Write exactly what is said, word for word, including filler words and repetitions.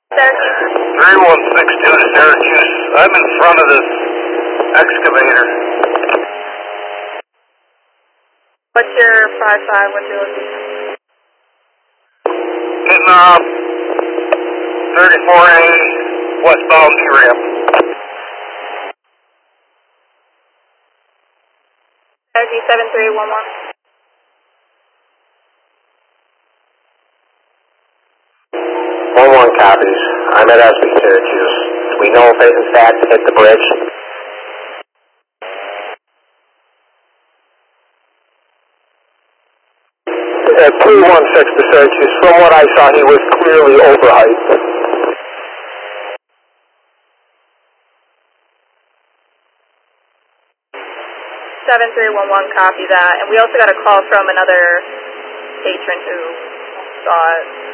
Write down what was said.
three one six two to Syracuse. I'm in front of this excavator. What's your five five? What's your location? Getting off thirty-four A westbound ramp. Energy seven three one one. one one copies. I'm at S B Syracuse. Do we know if it in fact hit the bridge? At three one six to Syracuse, from what I saw, he was clearly overhyped. seven three one one, copy that. And we also got a call from another patron who saw it.